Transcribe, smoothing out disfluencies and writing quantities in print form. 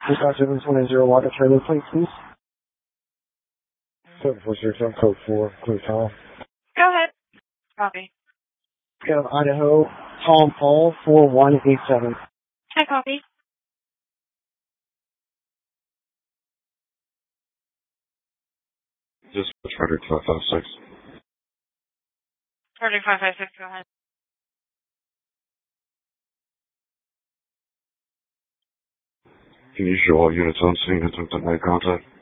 2720 Walker Trailer Plate, please. 746 on code 4, clear Tom. Go ahead. Copy. We have Idaho, Tom Paul, 4187. Hi, copy. Just Charter 556. Charter 556, go ahead. Can you show all units on scene and attempt to make contact?